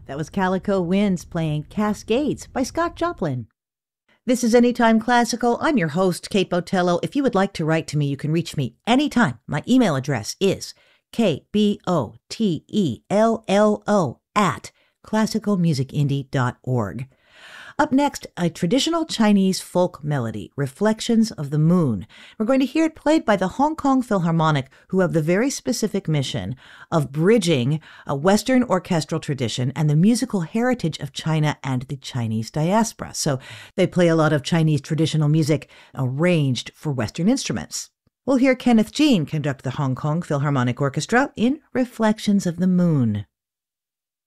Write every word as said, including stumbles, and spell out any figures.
That was Calico Winds playing Cascades by Scott Joplin. This is Anytime Classical. I'm your host, Kate Botello. If you would like to write to me, you can reach me anytime. My email address is k b o t e l l o at classical music indie dot org. Up next, a traditional Chinese folk melody, Reflections of the Moon. We're going to hear it played by the Hong Kong Philharmonic, who have the very specific mission of bridging a Western orchestral tradition and the musical heritage of China and the Chinese diaspora. So they play a lot of Chinese traditional music arranged for Western instruments. We'll hear Kenneth Jean conduct the Hong Kong Philharmonic Orchestra in Reflections of the Moon.